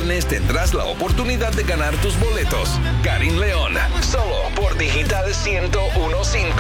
viernes tendrás la oportunidad de ganar tus boletos. Karim León, solo por Digital 101.5.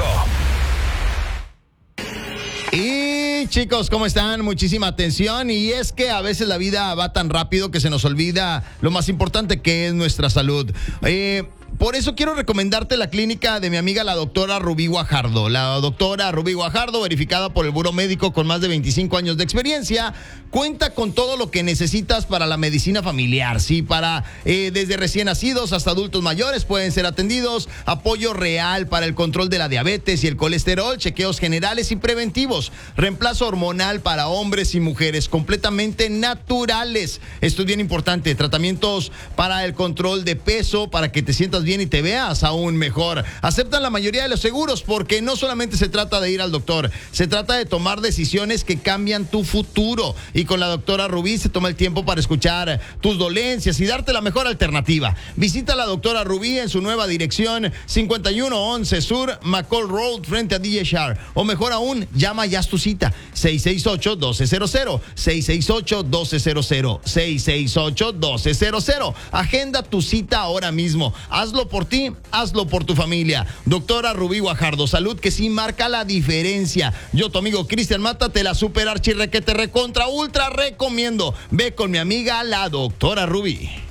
Y chicos, ¿cómo están? Muchísima atención. Y es que a veces la vida va tan rápido que se nos olvida lo más importante, que es nuestra salud. Por eso quiero recomendarte la clínica de mi amiga la doctora Rubí Guajardo. La doctora Rubí Guajardo, verificada por el Buró Médico con más de 25 años de experiencia, cuenta con todo lo que necesitas para la medicina familiar, ¿sí? Para desde recién nacidos hasta adultos mayores pueden ser atendidos. Apoyo real para el control de la diabetes y el colesterol, chequeos generales y preventivos. Reemplazo hormonal para hombres y mujeres, completamente naturales. Esto es bien importante. Tratamientos para el control de peso, para que te sientas bien y te veas aún mejor. Aceptan la mayoría de los seguros, porque no solamente se trata de ir al doctor, se trata de tomar decisiones que cambian tu futuro. Y con la doctora Rubí se toma el tiempo para escuchar tus dolencias y darte la mejor alternativa. Visita a la doctora Rubí en su nueva dirección, 5111 Sur McCall Road, frente a DJ Shar. O mejor aún, llama ya a tu cita, 668-1200, 668-1200, 668-1200. Agenda tu cita ahora mismo. Hazlo por ti, hazlo por tu familia. Doctora Rubí Guajardo, salud que sí marca la diferencia. Yo, tu amigo Cristian Mata, te la super archi requete recontra ultra recomiendo. Ve con mi amiga la doctora Rubí.